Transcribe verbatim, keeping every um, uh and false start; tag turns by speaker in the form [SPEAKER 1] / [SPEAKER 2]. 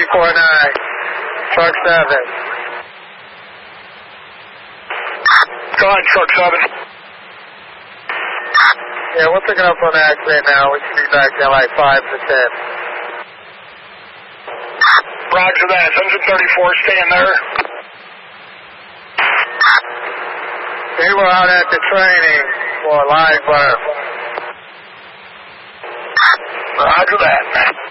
[SPEAKER 1] four nine. Truck seven.
[SPEAKER 2] Go ahead, truck seven.
[SPEAKER 1] Yeah, we're picking up on the accident now. We should be back in like five to ten.
[SPEAKER 2] Roger that. Engine thirty-four, staying there.
[SPEAKER 1] They were out at the training for a live birth.
[SPEAKER 2] Roger that.